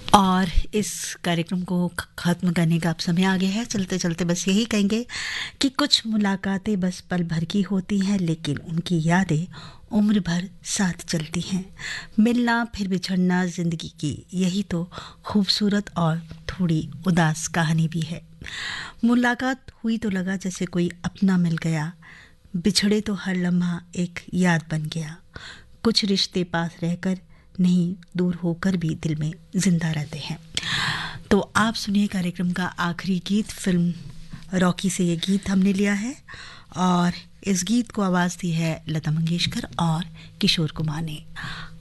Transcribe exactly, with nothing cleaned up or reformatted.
और इस कार्यक्रम को ख़त्म करने का अब समय आ गया है। चलते चलते बस यही कहेंगे कि कुछ मुलाकातें बस पल भर की होती हैं, लेकिन उनकी यादें उम्र भर साथ चलती हैं। मिलना फिर बिछड़ना ज़िंदगी की यही तो खूबसूरत और थोड़ी उदास कहानी भी है। मुलाकात हुई तो लगा जैसे कोई अपना मिल गया, बिछड़े तो हर लम्हा एक याद बन गया। कुछ रिश्ते पास रहकर नहीं, दूर होकर भी दिल में जिंदा रहते हैं। तो आप सुनिए कार्यक्रम का आखिरी गीत। फिल्म रॉकी से ये गीत हमने लिया है और इस गीत को आवाज़ दी है लता मंगेशकर और किशोर कुमार ने।